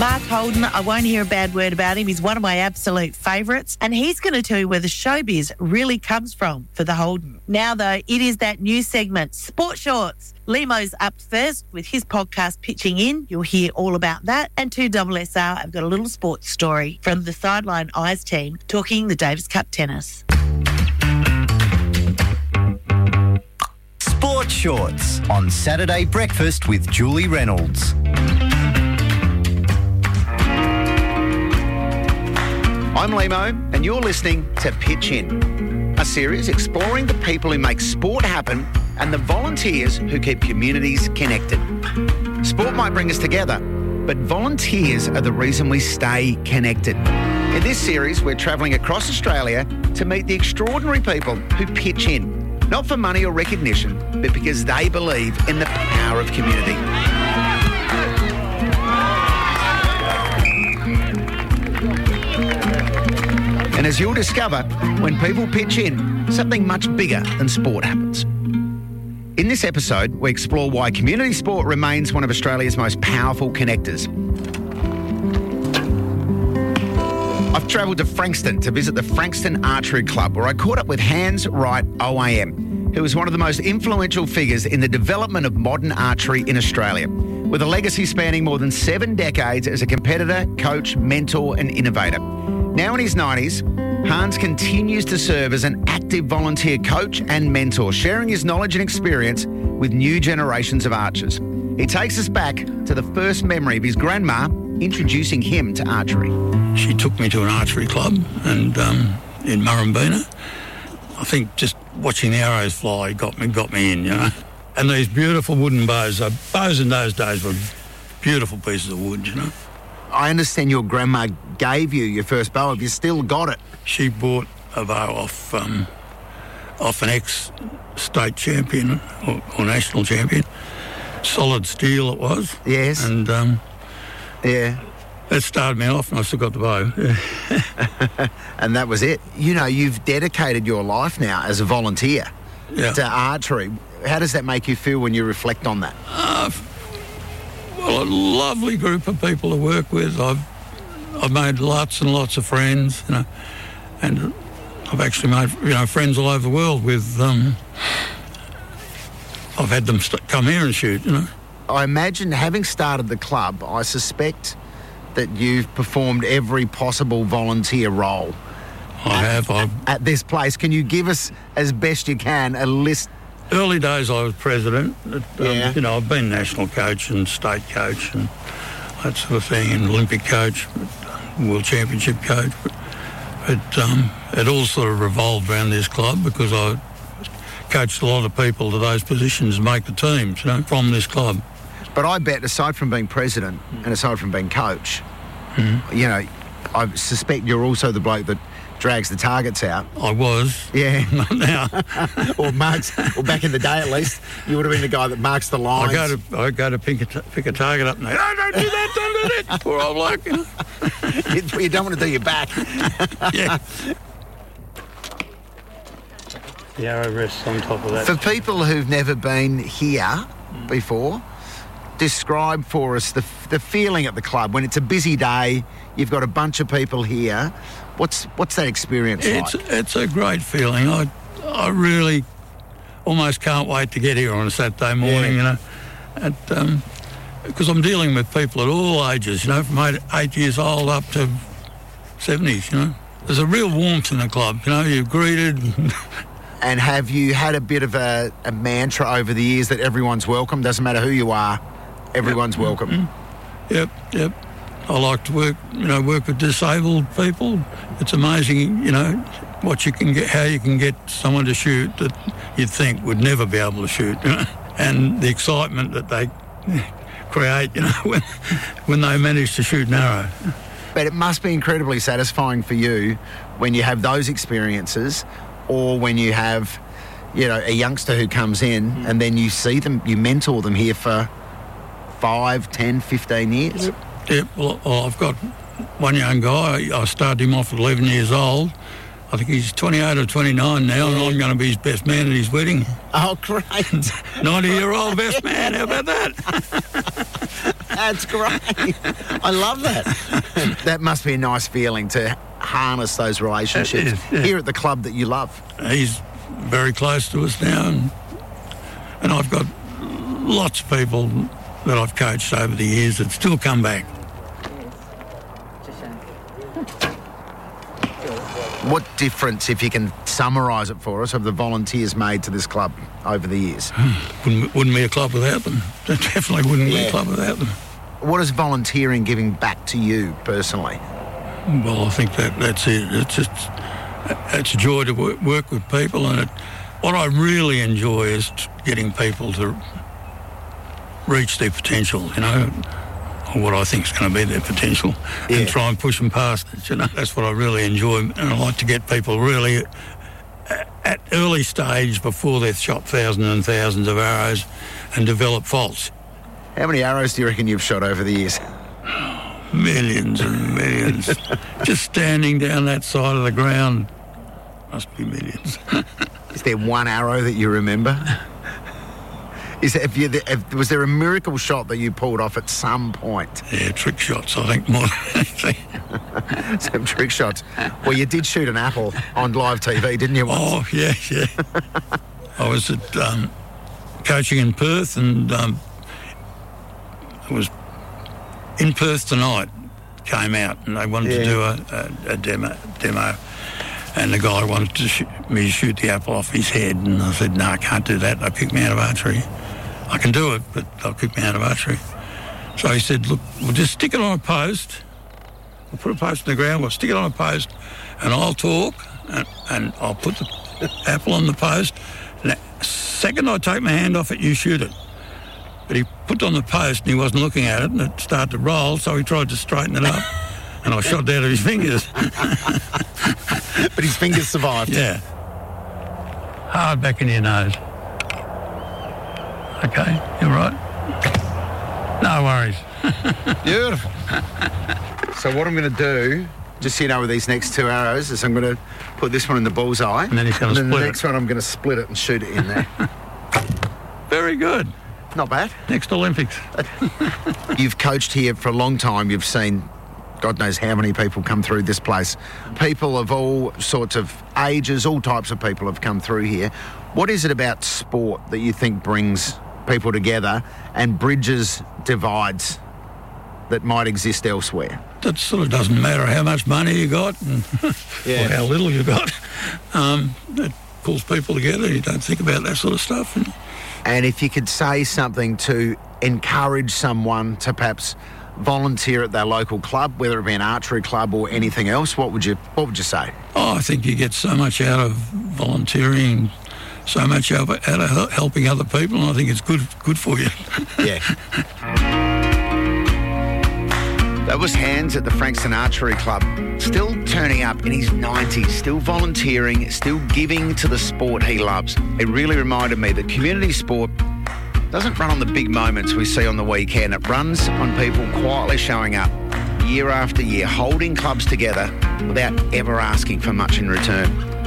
Mark Holden, I won't hear a bad word about him. He's one of my absolute favourites, and he's going to tell you where the showbiz really comes from for the Holden. Now, though, it is that new segment, Sport Shorts. Lemo's up first with his podcast Pitching In. You'll hear all about that. And 2SSR, I've got a little sports story from the Sideline Eyes team talking the Davis Cup tennis. Sport Shorts on Saturday Breakfast with Julie Reynolds. I'm Lemo, and you're listening to Pitch In, a series exploring the people who make sport happen and the volunteers who keep communities connected. Sport might bring us together, but volunteers are the reason we stay connected. In this series, we're travelling across Australia to meet the extraordinary people who pitch in, not for money or recognition, but because they believe in the power of community. And as you'll discover, when people pitch in, something much bigger than sport happens. In this episode, we explore why community sport remains one of Australia's most powerful connectors. I've travelled to Frankston to visit the Frankston Archery Club, where I caught up with Hans Wright OAM, who is one of the most influential figures in the development of modern archery in Australia, with a legacy spanning more than 7 decades as a competitor, coach, mentor and innovator. Now in his 90s, Hans continues to serve as an active volunteer coach and mentor, sharing his knowledge and experience with new generations of archers. He takes us back to the first memory of his grandma introducing him to archery. She took me to an archery club and in Murrumbeena. I think just watching the arrows fly got me in, you know. And these beautiful wooden bows. Bows in those days were beautiful pieces of wood, you know. I understand your grandma gave you your first bow. Have you still got it? She bought a bow off an ex-state champion or national champion. Solid steel it was. Yes. And yeah, that started me off, and I still got the bow. Yeah. And that was it. You know, you've dedicated your life now as a volunteer to archery. How does that make you feel when you reflect on that? Well, a lovely group of people to work with. I've made lots and lots of friends, you know, and I've actually made, you know, friends all over the world with. I've had them come here and shoot, you know. I imagine, having started the club, I suspect that you've performed every possible volunteer role. I have. At this place. Can you give us, as best you can, a list? Early days I was president. You know, I've been national coach and state coach and that sort of thing, and Olympic coach, world championship coach. But it all sort of revolved around this club because I coached a lot of people to those positions and make the teams, you know, from this club. But I bet, aside from being president and aside from being coach, you know, I suspect you're also the bloke that drags the targets out. I was. Yeah. Not now. or back in the day at least, you would have been the guy that marks the lines. I go to pick a target up and they, oh, don't do that. Poor old bloke, you know. You don't want to do your back. Yeah. The arrow rests on top of that. For people who've never been here before, describe for us the feeling at the club when it's a busy day. You've got a bunch of people here. What's that experience like? It's a great feeling. I really almost can't wait to get here on a Saturday morning, you know, because I'm dealing with people at all ages, you know, from 8 years old up to 70s, you know. There's a real warmth in the club, you know. You're greeted. And have you had a bit of a mantra over the years that everyone's welcome? Doesn't matter who you are, everyone's welcome. Yep. I like to work with disabled people. It's amazing, you know, what you can get, how you can get someone to shoot that you'd think would never be able to shoot, you know? And the excitement that they create, you know, when they manage to shoot an arrow. But it must be incredibly satisfying for you when you have those experiences, or when you have, you know, a youngster who comes in and then you see them, you mentor them here for 5, 10, 15 years. Yep. Well, I've got one young guy. I started him off at 11 years old. I think he's 28 or 29 now, and I'm going to be his best man at his wedding. Oh, great. 90-year-old best man, how about that? That's great. I love that. That must be a nice feeling to harness those relationships here at the club that you love. He's very close to us now, and I've got lots of people that I've coached over the years that still come back. What difference, if you can summarise it for us, have the volunteers made to this club over the years? Wouldn't be a club without them. Definitely wouldn't be a club without them. What is volunteering giving back to you personally? Well, I think that's it. It's a joy to work with people, and what I really enjoy is getting people to reach their potential, or what I think is going to be their potential, and try and push them past it. That's what I really enjoy, and I like to get people really at early stage before they've shot thousands and thousands of arrows and develop faults. How many arrows do you reckon you've shot over the years? Millions and millions. Just standing down that side of the ground, must be millions. Is there one arrow that you remember? Was there a miracle shot that you pulled off at some point? Yeah, trick shots, I think, more than anything. Some trick shots. Well, you did shoot an apple on live TV, didn't you? Once? Oh, yeah. I was at coaching in Perth, and I was in Perth tonight. Came out, and they wanted to do a demo. And the guy wanted me to shoot the apple off his head, and I said, no, I can't do that. They'll kick me out of archery. I can do it, but they'll kick me out of archery. So he said, look, we'll just stick it on a post. We'll put a post in the ground, we'll stick it on a post, and I'll talk, and I'll put the apple on the post. And the second I take my hand off it, you shoot it. But he put it on the post, and he wasn't looking at it, and it started to roll, so he tried to straighten it up. And I shot out of his fingers. But his fingers survived. Yeah. Hard back in your nose. Okay, you're right. No worries. Beautiful. So what I'm going to do, just so you know, with these next two arrows, is I'm going to put this one in the bullseye. And then he's going to split it. The next one I'm going to split it and shoot it in there. Very good. Not bad. Next Olympics. You've coached here for a long time. You've seen God knows how many people come through this place. People of all sorts of ages, all types of people have come through here. What is it about sport that you think brings people together and bridges divides that might exist elsewhere? That sort of doesn't matter how much money you got and or how little you got. It pulls people together. You don't think about that sort of stuff. And if you could say something to encourage someone to perhaps volunteer at their local club, whether it be an archery club or anything else, what would you say? Oh, I think you get so much out of volunteering, so much out of helping other people, and I think it's good for you. Yeah. That was Hans at the Frankston Archery Club, still turning up in his 90s, still volunteering, still giving to the sport he loves. It really reminded me that community sport doesn't run on the big moments we see on the weekend. It runs on people quietly showing up year after year, holding clubs together without ever asking for much in return.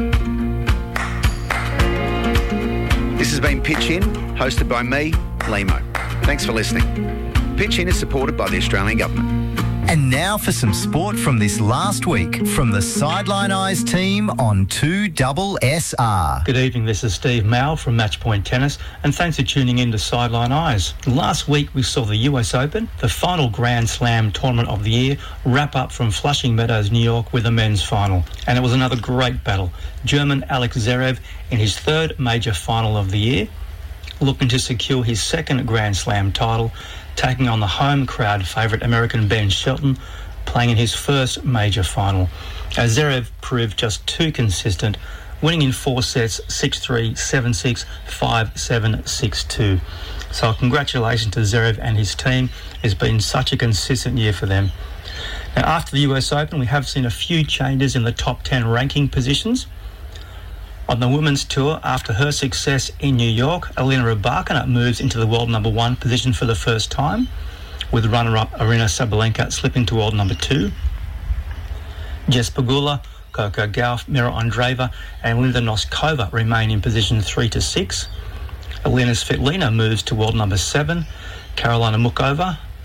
This has been Pitch In, hosted by me, Limo. Thanks for listening. Pitch In is supported by the Australian Government. And now for some sport from this last week from the Sideline Eyes team on 2SR. Good evening, this is Steve Mao from Matchpoint Tennis, and thanks for tuning in to Sideline Eyes. Last week we saw the US Open, the final Grand Slam tournament of the year, wrap up from Flushing Meadows, New York with a men's final. And it was another great battle. German Alex Zverev in his third major final of the year, looking to secure his second Grand Slam title, taking on the home crowd favourite American Ben Shelton, playing in his first major final. As Zverev proved just too consistent, winning in 4 sets, 6-3, 7-6, 5-7, 6-2. So congratulations to Zverev and his team. It's been such a consistent year for them. Now, after the US Open, we have seen a few changes in the top 10 ranking positions. On the women's tour, after her success in New York, Elena Rybakina moves into the world number 1 position for the first time, with runner-up Aryna Sabalenka slipping to world number 2. Jess Pegula, Coco Gauff, Mira Andreeva and Linda Noskova remain in position 3 to 6. Elena Svitolina moves to world number 7. Karolina Muchova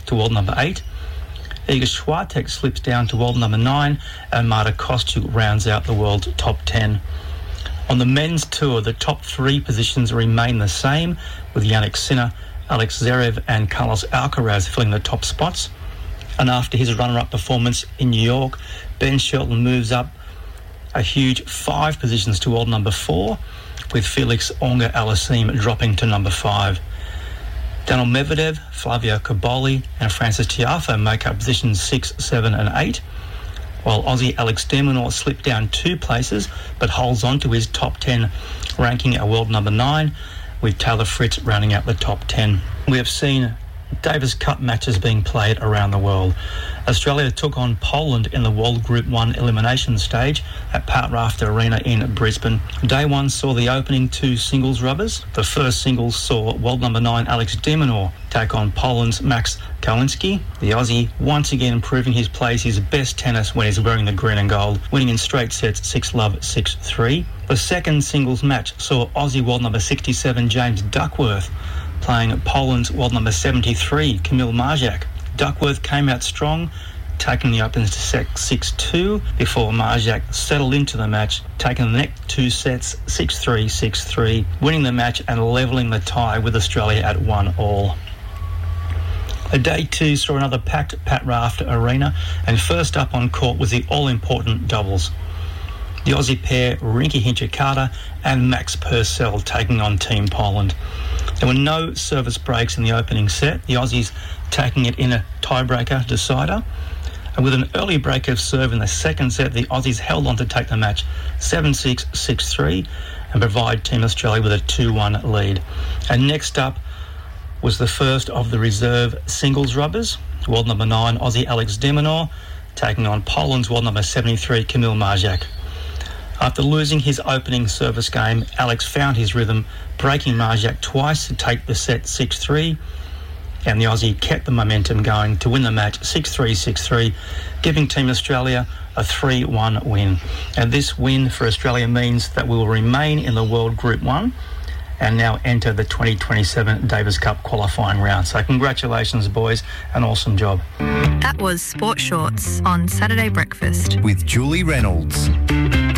to world number 8. Iga Swiatek slips down to world number 9, and Marta Kostyuk rounds out the world top 10. On the men's tour, the top 3 positions remain the same, with Jannik Sinner, Alex Zverev and Carlos Alcaraz filling the top spots. And after his runner-up performance in New York, Ben Shelton moves up a huge 5 positions to world number 4, with Felix Auger-Aliassime dropping to number 5. Daniil Medvedev, Flavio Cobolli and Frances Tiafoe make up positions 6, 7 and 8, while Aussie Alex de Minaur slipped down 2 places but holds on to his top 10 ranking at world number 9, with Taylor Fritz rounding out the top 10. We have seen Davis Cup matches being played around the world. Australia took on Poland in the World Group 1 elimination stage at Pat Rafter Arena in Brisbane. Day 1 saw the opening 2 singles rubbers. The first singles saw world number 9 Alex de Minaur take on Poland's Max Kawinski. The Aussie once again proving his plays his best tennis when he's wearing the green and gold, winning in straight sets 6-love, 6-3. The second singles match saw Aussie world number 67 James Duckworth playing Poland's world number 73, Kamil Marjak. Duckworth came out strong, taking the opens to set 6-2 before Marjak settled into the match, taking the next 2 sets 6-3, 6-3, winning the match and levelling the tie with Australia at 1-all. Day 2 saw another packed Pat Rafter Arena, and first up on court was the all-important doubles. The Aussie pair Rinky Hinchikata and Max Purcell taking on Team Poland. There were no service breaks in the opening set, the Aussies taking it in a tiebreaker decider. And with an early break of serve in the second set, the Aussies held on to take the match 7-6, 6-3 and provide Team Australia with a 2-1 lead. And next up was the first of the reserve singles rubbers, world number 9 Aussie Alex de Minaur taking on Poland's world number 73 Kamil Marjak. After losing his opening service game, Alex found his rhythm, breaking Marjak twice to take the set 6-3, and the Aussie kept the momentum going to win the match 6-3, 6-3, giving Team Australia a 3-1 win. And this win for Australia means that we will remain in the World Group 1 and now enter the 2027 Davis Cup qualifying round. So congratulations, boys, an awesome job. That was Sport Shorts on Saturday Breakfast with Julie Reynolds.